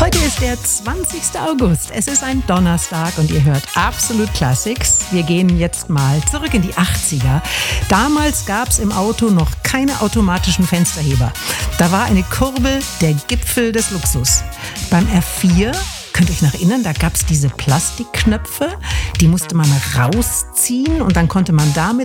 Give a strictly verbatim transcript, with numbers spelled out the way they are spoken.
Heute ist der zwanzigster August. Es ist ein Donnerstag und ihr hört Absolut Classics. Wir gehen jetzt mal zurück in die achtziger. Damals gab es im Auto noch keine automatischen Fensterheber. Da war eine Kurbel der Gipfel des Luxus. Beim R vier, könnt ihr euch noch erinnern, da gab es diese Plastikknöpfe, die musste man rausziehen und dann konnte man damit